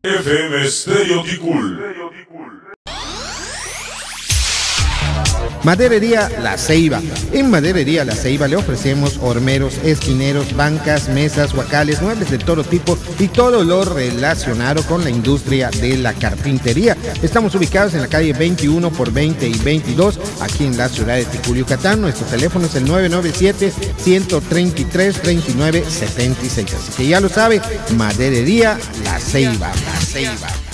FM Estéreo Ticul. Maderería La Ceiba. En Maderería La Ceiba le ofrecemos hormeros, esquineros, bancas, mesas, huacales, muebles de todo tipo y todo lo relacionado con la industria de la carpintería. Estamos ubicados en la calle 21 por 20 y 22, aquí en la ciudad de Ticul, Yucatán. Nuestro teléfono es el 997-133-2976. Así que ya lo sabe, Maderería La Ceiba. La Ceiba.